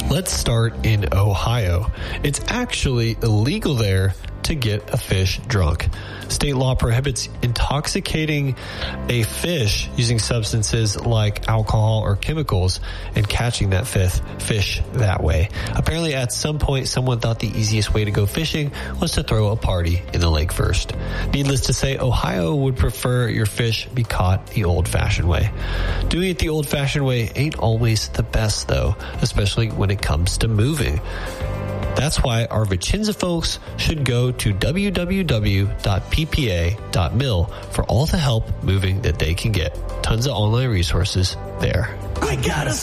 Let's start in Ohio. It's actually illegal there to get a fish drunk. State law prohibits intoxicating a fish using substances like alcohol or chemicals and catching that fish that way. Apparently, at some point, someone thought the easiest way to go fishing was to throw a party in the lake first. Needless to say, Ohio would prefer your fish be caught the old-fashioned way. Doing it the old-fashioned way ain't always the best, though, especially when it comes to moving. That's why our Vicenza folks should go to www.ppa.mil for all the help moving that they can get. Tons of online resources there. I gotta